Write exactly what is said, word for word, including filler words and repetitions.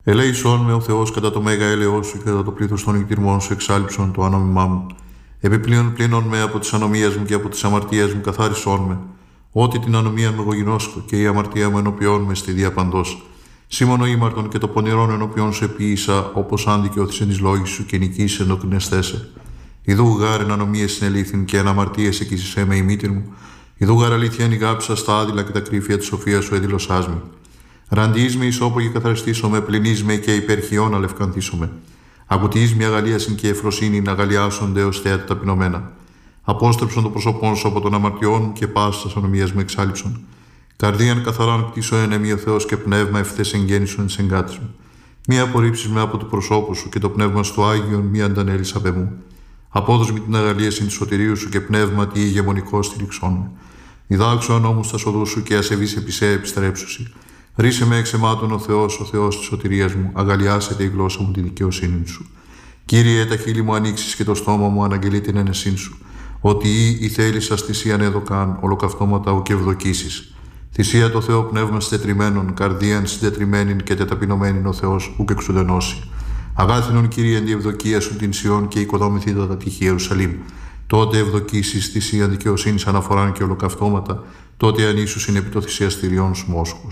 Ελέησόν με ο Θεός κατά το μέγα έλεος σου και κατά το πλήθος των νυχτήρμων σου εξάλειψον το ανόμημά μου. Επιπλέον πλύνον με από τις ανομίες μου και από τις αμαρτίες μου καθάρισόν με. Ότι την ανομία μου εγώ γινώσκω και η αμαρτία μου ενωπιών με στη διαπαντός. Σήμωνο ήμαρτον και το πονηρόν ενωπιών σου επίησα, όπως άντικαιωθησεν εις λόγης σου και νικήσεν το κτηνεστέσαι. Ιδού γάρεν ανομίες συνελήφθην και εν αμαρτίες εκείσισέ με η μήτηρ μου. Ιδού γάρ αλήθεια ενηγάψα στα άδειλα και τα κρύφια της σοφίας σου εδηλωσάς με. Ραντιείς με ισόπο και καθαριστήσω με, πληνείς με και υπερχιών αλευκανθήσω με. Ακουτιείς με αγαλίασιν και εφροσύνη να αγαλιάσονται ως θέατα ταπεινωμένα. Απόστρεψον το πρόσωπόν σου από των αμαρτιών μου και πάσης ανομίας μου εξάλειψον. Καρδίαν καθαράν κτίσω ενεμή ο Θεός και πνεύμα ευθές εγγέννησον εις εγκάτης μου. Μη απορρίψεις με από του προσώπου σου και το πνεύμα στο Άγιον μη αντανέλεις απ' εμού. Απόδος με την αγαλίασιν του σωτηρίου σου και πνεύμα τι ηγεμονικό στηριξόν με. Διδάξω ανώμου στα σοδού σου και ασεβείς επί σε επιστρέψουσι. Ρίσε με εξαιμάτων ο Θεός, ο Θεός της σωτηρίας μου, αγαλιάσετε η γλώσσα μου τη δικαιοσύνη σου. Κύριε, τα χείλη μου ανοίξεις και το στόμα μου αναγγελεί την ένεσήν σου. Ότι ή η θέλησα θυσίαν εδωκάν, ολοκαυτώματα ου και ευδοκίσεις. Θυσία το Θεό πνεύμα στετριμένων, καρδίαν συντετριμένην και τεταπεινωμένην ο Θεός ουκ εξουδενώσει. Αγάθινον Κύριε εν τη ευδοκία σου την Σιών και οικοδόμηθη τα τυχή Ιερουσαλήμ. Τότε ευδοκίσεις θυσίαν δικαιοσύνης αναφοράν και ολοκαυτώματα, τότε ανήσουσιν επί το θυσιαστηριών σου μόσχους.